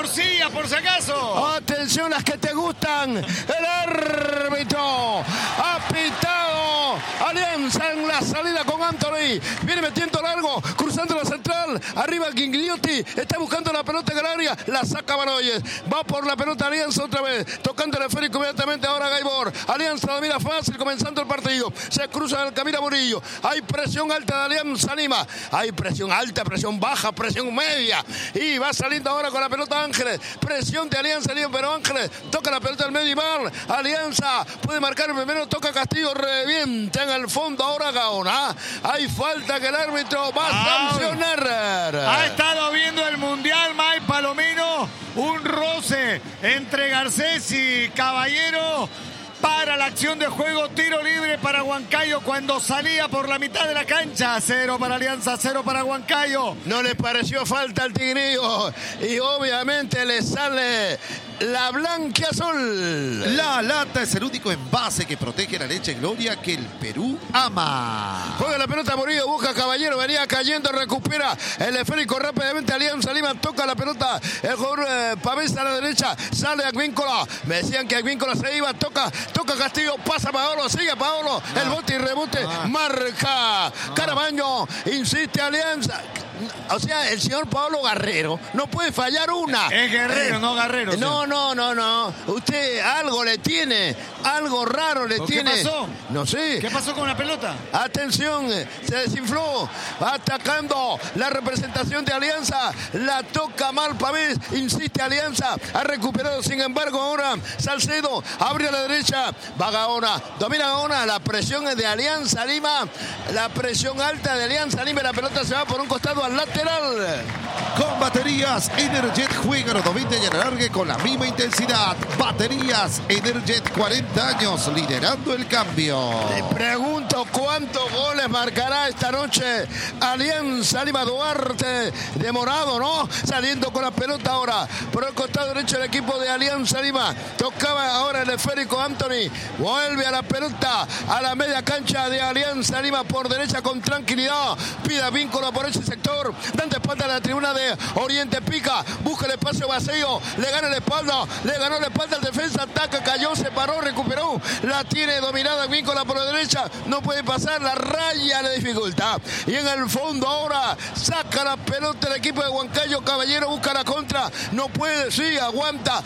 morcilla, por si acaso. Atención las que te gustan. El árbitro ha pitado. Alianza en la salida con Anthony. Viene metiendo largo, cruzando la central. Arriba Gigliotti. Está buscando la pelota en el área. La saca Banoyes. Va por la pelota Alianza otra vez. Tocando el esférico inmediatamente ahora Gaibor. Alianza domina fácil comenzando el partido. Se cruza el camino Murillo. Hay presión alta de Alianza Lima. Hay presión alta, presión baja, presión media. Y va saliendo ahora con la pelota Ángeles. Presión de Alianza Lima, pero Ángeles toca la pelota al medio y mal. Alianza puede marcar el primero, toca Castillo, revienta en el fondo ahora Gaona. Hay falta que el árbitro va a sancionar. Ha estado viendo el Mundial Mike Palomino. Un roce entre Garcés y Caballero. Para la acción de juego, tiro libre para Huancayo cuando salía por la mitad de la cancha. 0 para Alianza, 0 para Huancayo. No le pareció falta al Tigrillo y obviamente le sale la blanquiazul. La lata es el único envase que protege la leche Gloria que el Perú ama. Juega la pelota Murillo, busca Caballero, venía cayendo, recupera el esférico rápidamente. Alianza Lima toca la pelota. El jugador Pavés a la derecha, sale Advíncula. Me decían que Advíncula se iba, toca Castillo, pasa Paolo, sigue Paolo. El bote y rebote, marca Carabaño, insiste Alianza. O sea, el señor Pablo Guerrero no puede fallar una. Es Guerrero, no Guerrero. No. Usted algo le tiene, algo raro le tiene. ¿Qué pasó? No sé. ¿Qué pasó con la pelota? Atención, se desinfló. Va atacando la representación de Alianza. La toca mal Pavés. Insiste Alianza. Ha recuperado, sin embargo, ahora Salcedo. Abre a la derecha. Va Gaona. Domina Gaona. La presión es de Alianza Lima. La presión alta de Alianza Lima. La pelota se va por un costado al lateral. Con baterías Energet juega los 90 y alargue con la misma intensidad. Baterías Energet, 40 años liderando el cambio. Le pregunto cuántos goles marcará esta noche Alianza Lima. Duarte de Morado, ¿no? Saliendo con la pelota ahora por el costado derecho del equipo de Alianza Lima. Tocaba ahora el esférico Anthony. Vuelve a la pelota a la media cancha de Alianza Lima por derecha con tranquilidad. Pida vínculo por ese sector. Dando espalda a la tribuna de Oriente. Pica. Busca el espacio vacío. Le gana la espalda. Le ganó la espalda al defensa. Ataca. Cayó. Se paró. Recuperó. La tiene dominada vínculo por la derecha. No puede pasar. La raya le dificulta. Y en el fondo ahora saca la pelota el equipo de Huancayo. Caballero busca la contra. No puede. Sí. Aguanta.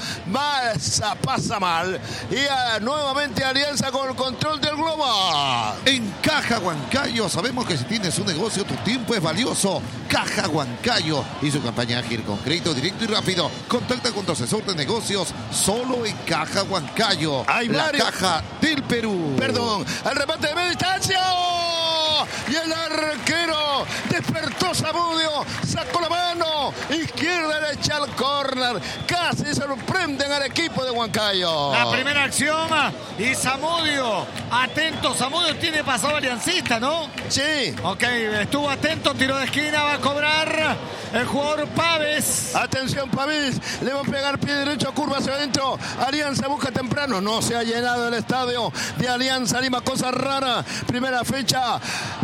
Pasa mal. Y nuevamente Alianza con el control del globo. En Caja Huancayo sabemos que si tienes un negocio tu tiempo es valioso. Caja Huancayo y su campaña ágil con crédito directo y rápido. Contacta con tu asesor de negocios solo en Caja Huancayo. Hay la varios. Caja del Perú. Perdón, el remate de media distancia. Y el arquero despertó Zamudio, sacó la mano, izquierda derecha al córner. Casi sorprenden al equipo de Huancayo. La primera acción y Zamudio, atento, Zamudio tiene pasado aliancista, ¿no? Sí. Ok, estuvo atento, tiro de esquina, va a cobrar el jugador Pavés. Atención Pavés, le va a pegar pie derecho, curva hacia adentro. Alianza busca temprano, no se ha llenado el estadio de Alianza Lima, cosa rara. Primera fecha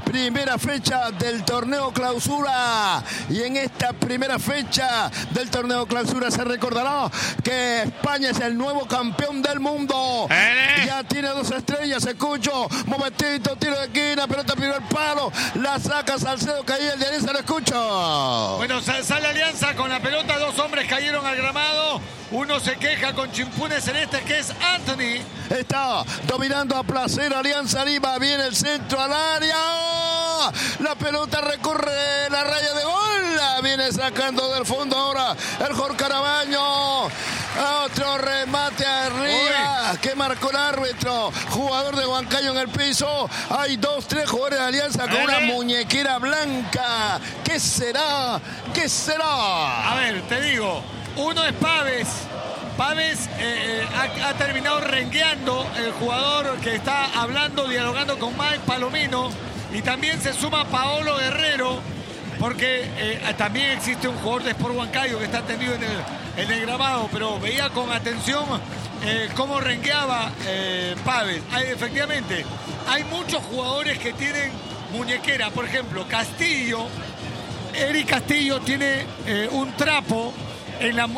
del torneo clausura. Y en esta primera fecha del torneo clausura se recordará que España es el nuevo campeón del mundo. Ya tiene 2 estrellas, escucho. Momentito, tiro de esquina, pelota primer palo. La saca Salcedo, caía el de Alianza, lo escucho. Bueno, sale Alianza con la pelota, 2 hombres cayeron al gramado. Uno se queja con chimpunes celestes, que es Anthony. Está dominando a placer Alianza Lima. Viene el centro al área. La pelota recorre la raya de gol. La viene sacando del fondo ahora el Jorge Carabaño. Otro remate arriba. Que marcó el árbitro. Jugador de Huancayo en el piso. Hay 2-3 jugadores de Alianza con una muñequera blanca. ¿Qué será? ¿Qué será? A ver, te digo. Uno es Pavés. Pavés ha terminado rengueando, el jugador que está hablando, dialogando con Mike Palomino. Y también se suma Paolo Guerrero, porque también existe un jugador de Sport Huancayo que está tendido en el grabado, pero veía con atención cómo rengueaba Pavés. Efectivamente, hay muchos jugadores que tienen muñequera. Por ejemplo, Castillo, Eric Castillo tiene un trapo